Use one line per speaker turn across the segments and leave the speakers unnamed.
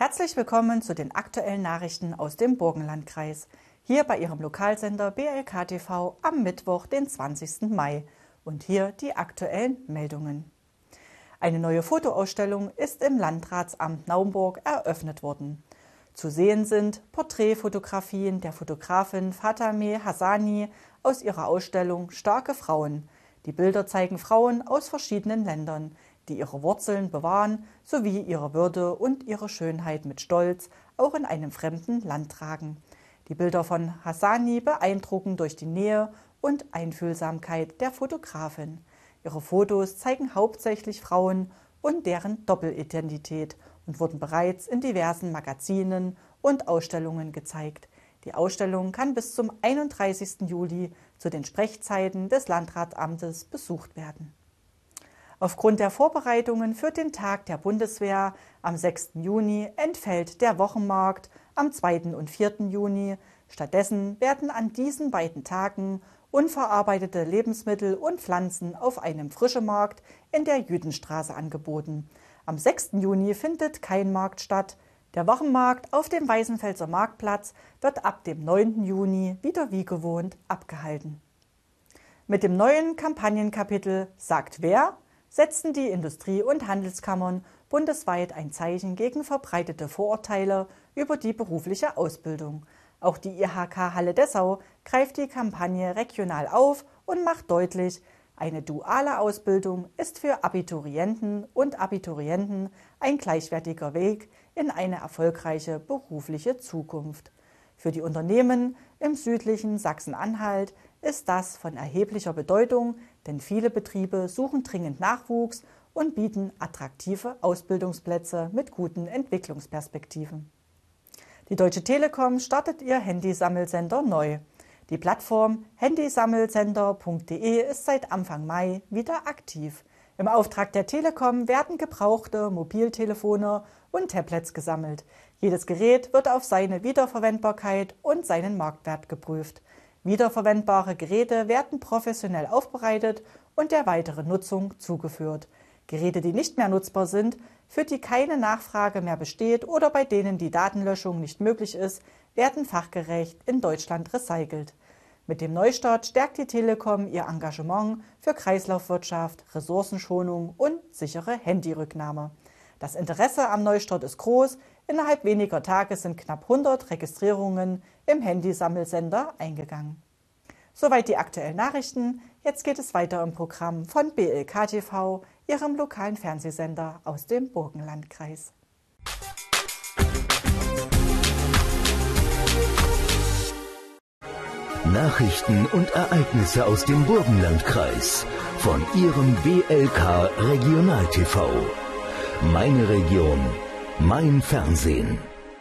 Herzlich willkommen zu den aktuellen Nachrichten aus dem Burgenlandkreis. Hier bei Ihrem Lokalsender BLK TV am Mittwoch, den 20. Mai. Und hier die aktuellen Meldungen. Eine neue Fotoausstellung ist im Landratsamt Naumburg eröffnet worden. Zu sehen sind Porträtfotografien der Fotografin Fatemeh Hassani aus ihrer Ausstellung Starke Frauen. Die Bilder zeigen Frauen aus verschiedenen Ländern, die ihre Wurzeln bewahren sowie ihre Würde und ihre Schönheit mit Stolz auch in einem fremden Land tragen. Die Bilder von Hassani beeindrucken durch die Nähe und Einfühlsamkeit der Fotografin. Ihre Fotos zeigen hauptsächlich Frauen und deren Doppelidentität und wurden bereits in diversen Magazinen und Ausstellungen gezeigt. Die Ausstellung kann bis zum 31. Juli zu den Sprechzeiten des Landratsamtes besucht werden. Aufgrund der Vorbereitungen für den Tag der Bundeswehr am 6. Juni entfällt der Wochenmarkt am 2. und 4. Juni. Stattdessen werden an diesen beiden Tagen unverarbeitete Lebensmittel und Pflanzen auf einem Frischemarkt in der Jüdenstraße angeboten. Am 6. Juni findet kein Markt statt. Der Wochenmarkt auf dem Weißenfelser Marktplatz wird ab dem 9. Juni wieder wie gewohnt abgehalten. Mit dem neuen Kampagnenkapitel Sagt wer? Setzten die Industrie- und Handelskammern bundesweit ein Zeichen gegen verbreitete Vorurteile über die berufliche Ausbildung. Auch die IHK Halle Dessau greift die Kampagne regional auf und macht deutlich, eine duale Ausbildung ist für Abiturienten und Abiturienten ein gleichwertiger Weg in eine erfolgreiche berufliche Zukunft. Für die Unternehmen im südlichen Sachsen-Anhalt ist das von erheblicher Bedeutung, denn viele Betriebe suchen dringend Nachwuchs und bieten attraktive Ausbildungsplätze mit guten Entwicklungsperspektiven. Die Deutsche Telekom startet ihr Handysammelsender neu. Die Plattform handysammelsender.de ist seit Anfang Mai wieder aktiv. Im Auftrag der Telekom werden gebrauchte Mobiltelefone und Tablets gesammelt. Jedes Gerät wird auf seine Wiederverwendbarkeit und seinen Marktwert geprüft. Wiederverwendbare Geräte werden professionell aufbereitet und der weiteren Nutzung zugeführt. Geräte, die nicht mehr nutzbar sind, für die keine Nachfrage mehr besteht oder bei denen die Datenlöschung nicht möglich ist, werden fachgerecht in Deutschland recycelt. Mit dem Neustart stärkt die Telekom ihr Engagement für Kreislaufwirtschaft, Ressourcenschonung und sichere Handyrücknahme. Das Interesse am Neustart ist groß. Innerhalb weniger Tage sind knapp 100 Registrierungen im Handysammelsender eingegangen. Soweit die aktuellen Nachrichten. Jetzt geht es weiter im Programm von BLK TV, Ihrem lokalen Fernsehsender aus dem Burgenlandkreis.
Nachrichten und Ereignisse aus dem Burgenlandkreis von Ihrem BLK Regional TV. Meine Region, mein Fernsehen.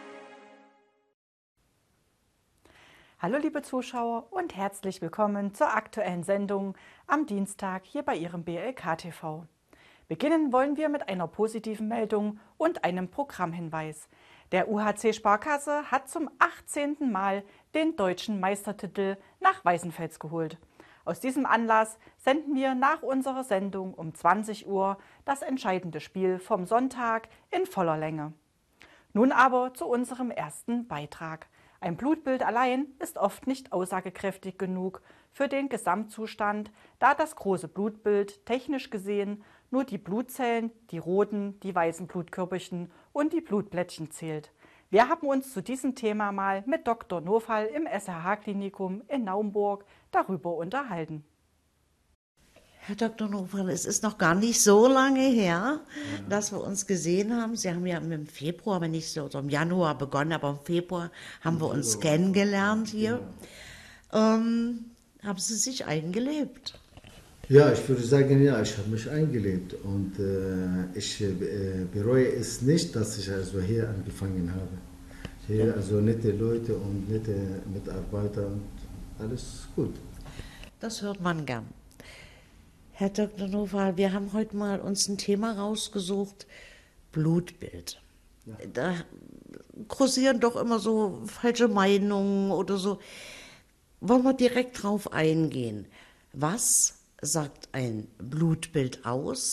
Hallo liebe Zuschauer und herzlich willkommen zur aktuellen Sendung am Dienstag hier bei Ihrem BLK TV. Beginnen wollen wir mit einer positiven Meldung und einem Programmhinweis. Der UHC Sparkasse hat zum 18. Mal den deutschen Meistertitel nach Weißenfels geholt. Aus diesem Anlass senden wir nach unserer Sendung um 20 Uhr das entscheidende Spiel vom Sonntag in voller Länge. Nun aber zu unserem ersten Beitrag. Ein Blutbild allein ist oft nicht aussagekräftig genug für den Gesamtzustand, da das große Blutbild technisch gesehen nur die Blutzellen, die roten, die weißen Blutkörperchen und die Blutplättchen zählt. Wir haben uns zu diesem Thema mal mit Dr. Nofal im SRH-Klinikum in Naumburg darüber unterhalten.
Herr Dr. Nofal, es ist noch gar nicht so lange her, dass wir uns gesehen haben. Sie haben ja im Februar, aber nicht so, im Januar begonnen, aber im Februar haben wir uns kennengelernt hier. Haben Sie sich eingelebt?
Ja, ich würde sagen, ja, ich habe mich eingelebt und ich bereue es nicht, dass ich also hier angefangen habe. Hier also nette Leute und nette Mitarbeiter und alles gut.
Das hört man gern. Herr Dr. Nofal, wir haben heute mal uns ein Thema rausgesucht, Blutbild. Ja. Da kursieren doch immer so falsche Meinungen oder so. Wollen wir direkt drauf eingehen? Was sagt ein Blutbild aus?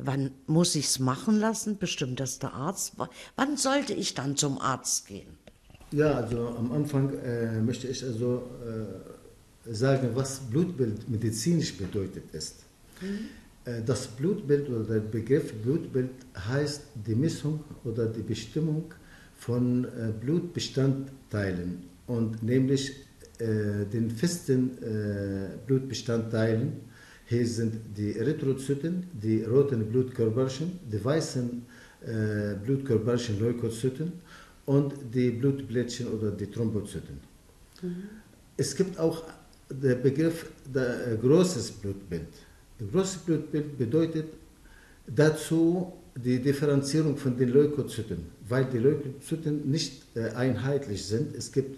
Wann muss ich es machen lassen? Bestimmt das der Arzt. Wann sollte ich dann zum Arzt gehen?
Ja, also am Anfang möchte ich also sagen, was Blutbild medizinisch bedeutet ist. Das Blutbild oder der Begriff Blutbild heißt die Messung oder die Bestimmung von Blutbestandteilen und nämlich den festen Blutbestandteilen. Hier sind die Erythrozyten, die roten Blutkörperchen, die weißen Blutkörperchen, Leukozyten und die Blutplättchen oder die Thrombozyten. Es gibt auch der Begriff großes Blutbild. Großes Blutbild bedeutet dazu die Differenzierung von den Leukozyten, weil die Leukozyten nicht einheitlich sind. Es gibt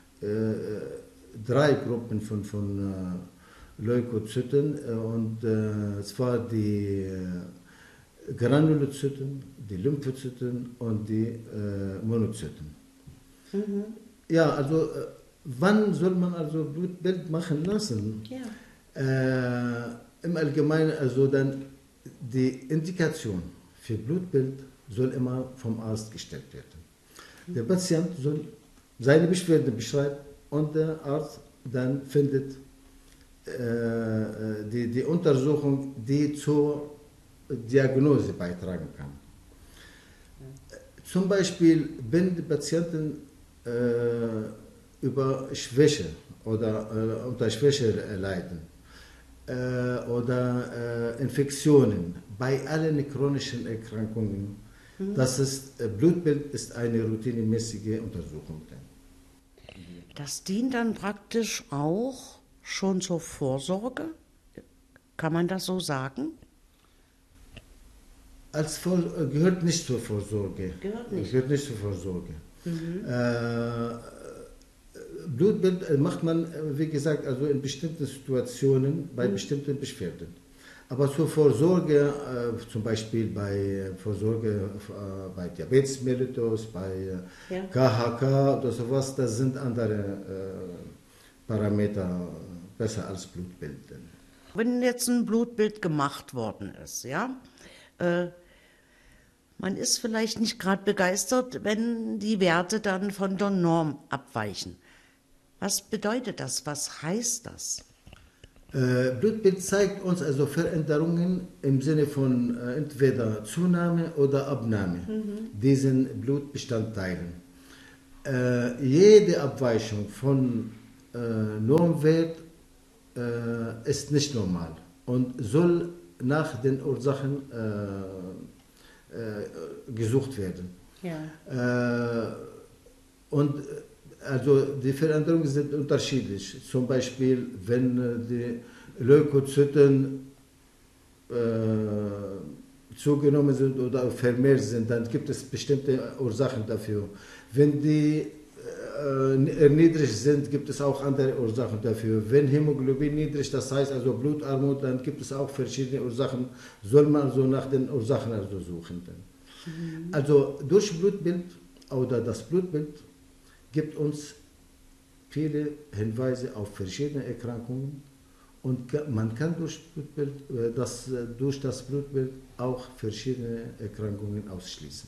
3 Gruppen von Leukozyten, und zwar die Granulozyten, die Lymphozyten und die Monozyten. Ja, also wann soll man also Blutbild machen lassen? Ja. Im Allgemeinen, also dann die Indikation für Blutbild soll immer vom Arzt gestellt werden. Der Patient soll seine Beschwerden beschreiben und der Arzt dann findet die Untersuchung, die zur Diagnose beitragen kann. Zum Beispiel, wenn die Patienten über Schwäche oder unter Schwäche leiden oder Infektionen, bei allen chronischen Erkrankungen, Blutbild ist eine routinemäßige Untersuchung.
Das dient dann praktisch auch schon zur Vorsorge? Kann man das so sagen?
Gehört nicht zur Vorsorge. Gehört nicht zur Vorsorge. Blutbild macht man, wie gesagt, also in bestimmten Situationen bei bestimmten Beschwerden. Aber zur Vorsorge, zum Beispiel bei Diabetes mellitus, bei KHK oder sowas, das sind andere Parameter besser als Blutbild.
Wenn jetzt ein Blutbild gemacht worden ist, ja, man ist vielleicht nicht gerade begeistert, wenn die Werte dann von der Norm abweichen. Was bedeutet das? Was heißt das?
Blutbild zeigt uns also Veränderungen im Sinne von entweder Zunahme oder Abnahme diesen Blutbestandteilen. Jede Abweichung von Normwert ist nicht normal und soll nach den Ursachen gesucht werden. Ja. Und also die Veränderungen sind unterschiedlich. Zum Beispiel, wenn die Leukozyten zugenommen sind oder vermehrt sind, dann gibt es bestimmte Ursachen dafür. Wenn die erniedrigt sind, gibt es auch andere Ursachen dafür. Wenn Hämoglobin niedrig, das heißt also Blutarmut, dann gibt es auch verschiedene Ursachen. Soll man also nach den Ursachen also suchen. Also durch Blutbild oder das Blutbild gibt uns viele Hinweise auf verschiedene Erkrankungen und man kann durch das Blutbild auch verschiedene Erkrankungen ausschließen.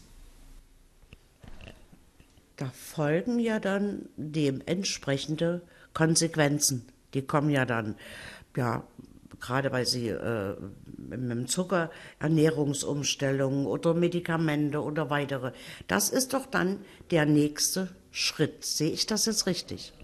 Da folgen ja dann dementsprechende Konsequenzen. Die kommen ja dann, ja, gerade weil sie mit dem Zucker, Ernährungsumstellungen oder Medikamente oder weitere. Das ist doch dann der nächste Schritt. Sehe ich das jetzt richtig?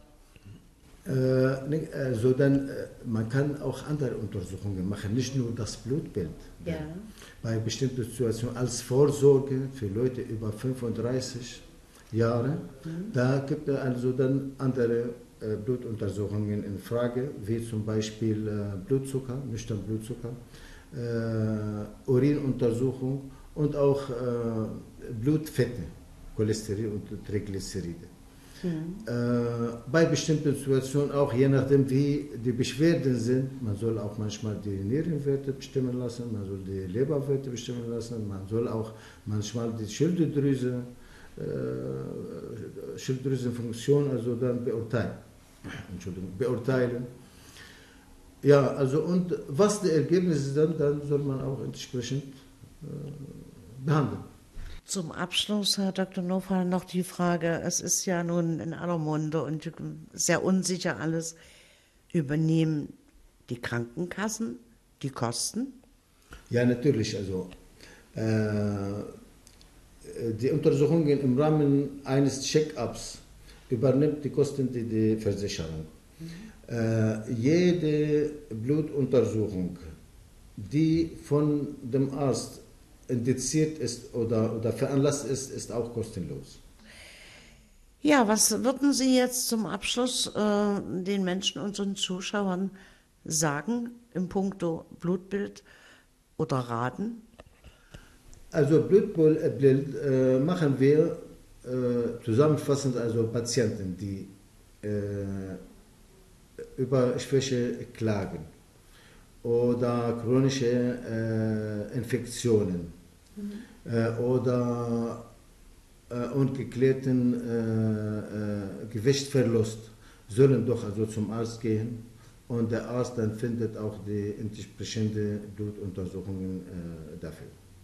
Also dann, man kann auch andere Untersuchungen machen, nicht nur das Blutbild. Ja. Bei bestimmten Situationen als Vorsorge für Leute über 35 Jahre, da gibt es also dann andere Blutuntersuchungen in Frage, wie zum Beispiel Blutzucker, nüchtern Blutzucker, Urinuntersuchung und auch Blutfette, Cholesterin und Triglyceride. Bei bestimmten Situationen auch, je nachdem wie die Beschwerden sind, man soll auch manchmal die Nierenwerte bestimmen lassen, man soll die Leberwerte bestimmen lassen, man soll auch manchmal die Schilddrüsenfunktion also dann beurteilen. Ja, also und was die Ergebnisse sind, dann soll man auch entsprechend behandeln.
Zum Abschluss, Herr Dr. Nowal, noch die Frage, es ist ja nun in aller Munde und sehr unsicher alles, übernehmen die Krankenkassen die Kosten?
Ja, natürlich. Also, die Untersuchungen im Rahmen eines Check-ups übernimmt die Kosten die Versicherung. Jede Blutuntersuchung, die von dem Arzt indiziert ist oder veranlasst ist, ist auch kostenlos.
Ja, was würden Sie jetzt zum Abschluss den Menschen, unseren Zuschauern sagen in puncto Blutbild oder Raten?
Also Blutbild machen wir zusammenfassend, also Patienten, die über Schwäche klagen oder chronische Infektionen oder ungeklärten Gewichtsverlust, sollen doch also zum Arzt gehen und der Arzt dann findet auch die entsprechende Blutuntersuchungen dafür.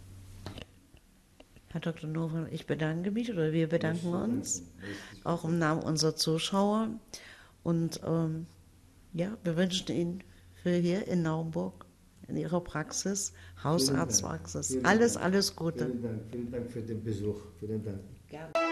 Herr Dr. Nowal, ich bedanke mich oder wir bedanken uns, auch im Namen unserer Zuschauer. Und ja, wir wünschen Ihnen für hier in Naumburg, in Ihrer Praxis, Hausarztpraxis, alles Gute.
Vielen Dank für den Besuch. Vielen Dank.
Gerne.